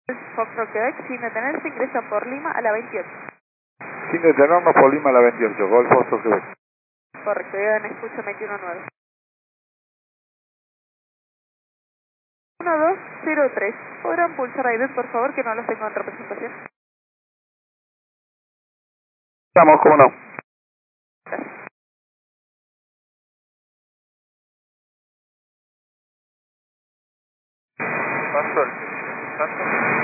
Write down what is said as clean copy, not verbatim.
Foxtrot Quebec, sin detenerse, ingresa por Lima a la 28. Sin detenernos por Lima a la 28, Golf Foxtrot Quebec. Correcto, ya me escucho 21-9. 1203. ¿Podrán pulsar ID, por favor, que no los tengo en representación? Estamos, ¿cómo no? Gracias. Pastor, ¿tanto?